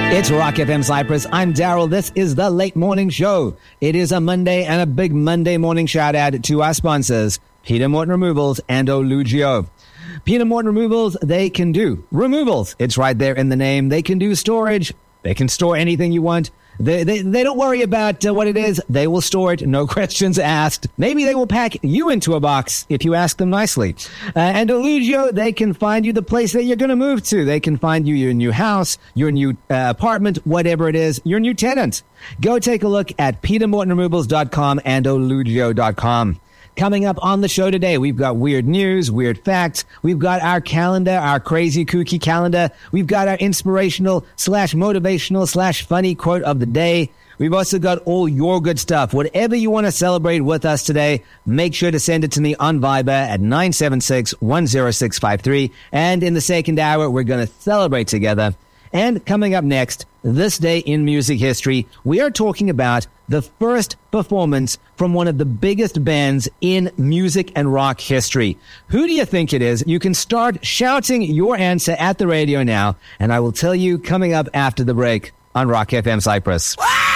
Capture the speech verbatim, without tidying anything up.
It's Rock F M Cyprus. I'm Daryl. This is the Late Morning Show. It is a Monday and a big Monday morning shout out to our sponsors, Peter Morton Removals and Olugio. Peter Morton Removals, they can do removals. It's right there in the name. They can do storage. They can store anything you want. They they, they don't worry about uh, what it is. They will store it. No questions asked. Maybe they will pack you into a box if you ask them nicely. Uh, and Olugio, they can find you the place that you're going to move to. They can find you your new house, your new uh, apartment, whatever it is, your new tenant. Go take a look at peter morton removals dot com and olugio dot com. Coming up on the show today, we've got weird news, weird facts. We've got our calendar, our crazy, kooky calendar. We've got our inspirational slash motivational slash funny quote of the day. We've also got all your good stuff. Whatever you want to celebrate with us today, make sure to send it to me on Viber at nine seven six, one zero six five three. And in the second hour, we're going to celebrate together. And coming up next, this day in music history, we are talking about the first performance from one of the biggest bands in music and rock history. Who do you think it is? You can start shouting your answer at the radio now, and I will tell you coming up after the break on Rock F M Cyprus.